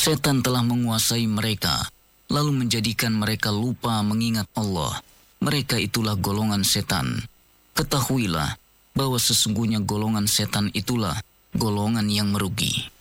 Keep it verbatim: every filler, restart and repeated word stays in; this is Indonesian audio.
Setan telah menguasai mereka, lalu menjadikan mereka lupa mengingat Allah. Mereka itulah golongan setan. Ketahuilah bahwa sesungguhnya golongan setan itulah golongan yang merugi.